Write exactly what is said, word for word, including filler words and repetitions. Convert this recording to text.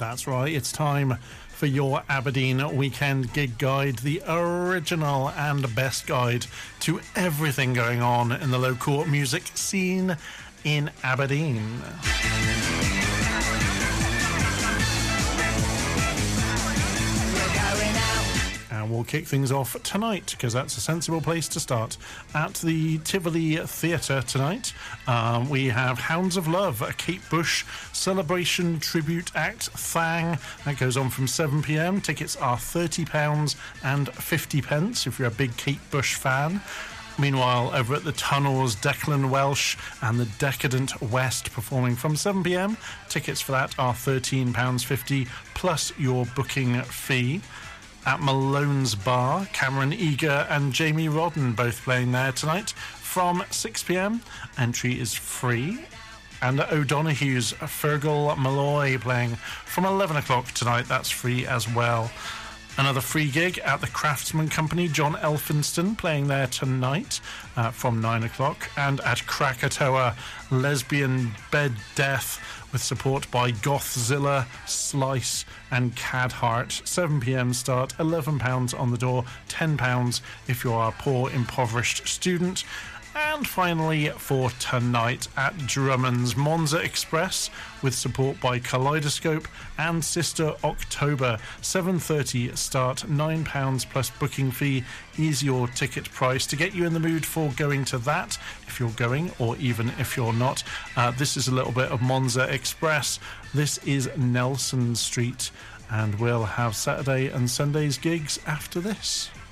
That's right, it's time for your Aberdeen Weekend Gig Guide, the original and best guide to everything going on in the local music scene in Aberdeen. And we'll kick things off tonight, because that's a sensible place to start. At the Tivoli Theatre tonight, um, we have Hounds of Love, a Kate Bush celebration tribute act, Thang. That goes on from seven p.m. Tickets are thirty pounds and fifty pence if you're a big Kate Bush fan. Meanwhile, over at the Tunnels, Declan Welsh and the Decadent West performing from seven p.m. Tickets for that are thirteen pounds fifty plus your booking fee. At Malone's Bar, Cameron Eager and Jamie Rodden both playing there tonight from six p.m. Entry is free. And at O'Donoghue's, Fergal Malloy playing from eleven o'clock tonight. That's free as well. Another free gig at the Craftsman Company, John Elphinston playing there tonight uh, from nine o'clock. And at Krakatoa, Lesbian Bed Death with support by Gothzilla, Slice and Cadheart. seven p.m. start, eleven pounds on the door, ten pounds if you are a poor, impoverished student. And finally, for tonight at Drummond's, Monza Express with support by Kaleidoscope and Sister October. seven thirty start, nine pounds plus booking fee is your ticket price. To get you in the mood for going to that, if you're going or even if you're not, uh, this is a little bit of Monza Express. This is Nelson Street, and we'll have Saturday and Sunday's gigs after this.